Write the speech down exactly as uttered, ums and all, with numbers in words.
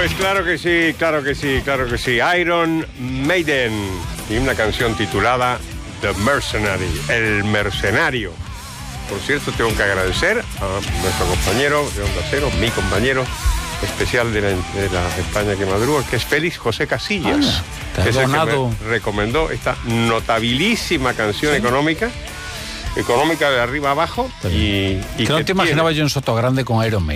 Pues claro que sí, claro que sí, claro que sí. Iron Maiden y una canción titulada The Mercenary, el mercenario. Por cierto, tengo que agradecer a nuestro compañero de Onda Cero, mi compañero especial de la, de la España que madruga, que es Félix José Casillas, Ana, que es el que donado. me recomendó esta notabilísima canción ¿Sí? económica, económica de arriba abajo. Y, y que no te tiene... imaginaba yo en Sotogrande con Iron Maiden.